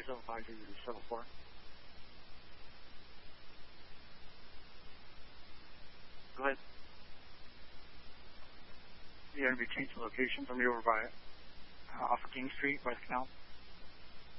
375-74. Go ahead. Yeah, have you changed the location from you over by off of King Street by the canal?